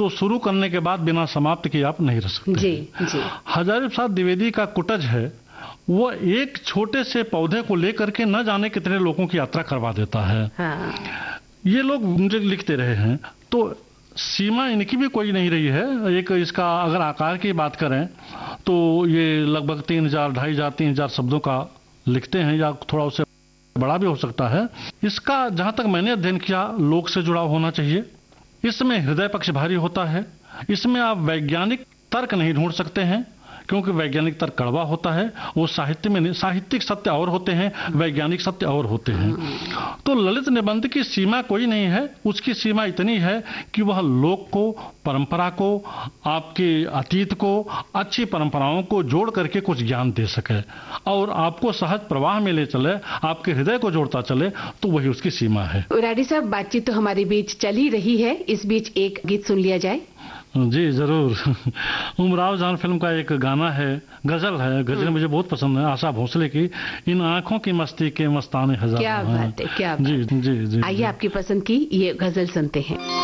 तो शुरू करने के बाद बिना समाप्त किए आप नहीं रह सकते। जी जी। हजारी प्रसाद द्विवेदी का कुटज है, वो एक छोटे से पौधे को लेकर के न जाने कितने लोगों की यात्रा करवा देता है। हाँ। ये लोग मुझे लिखते रहे हैं, तो सीमा इनकी भी कोई नहीं रही है। एक इसका अगर आकार की बात करें तो ये लगभग 3000, 2500, 3000 शब्दों का लिखते हैं, या थोड़ा उससे बड़ा भी हो सकता है। इसका जहां तक मैंने अध्ययन किया, लोक से जुड़ाव होना चाहिए। इसमें हृदय पक्ष भारी होता है। इसमें आप वैज्ञानिक तर्क नहीं ढूंढ सकते हैं, क्योंकि वैज्ञानिक तर्क कड़वा होता है। वो साहित्य में नहीं, साहित्यिक सत्य और होते हैं, वैज्ञानिक सत्य और होते हैं। तो ललित निबंध की सीमा कोई नहीं है। उसकी सीमा इतनी है कि वह लोक को, परंपरा को, आपके अतीत को, अच्छी परंपराओं को जोड़ करके कुछ ज्ञान दे सके और आपको सहज प्रवाह में ले चले, आपके हृदय को जोड़ता चले, तो वही उसकी सीमा है। राडी साहब, बातचीत तो हमारे बीच चल ही रही है, इस बीच एक गीत सुन लिया जाए। जी जरूर। उमराव जान फिल्म का एक गाना है, गजल है। गजल मुझे बहुत पसंद है, आशा भोसले की, इन आंखों की मस्ती के मस्ताने हजार। क्या बात है, क्या बात। जी जी जी। आइए आपकी पसंद की ये गजल सुनते हैं।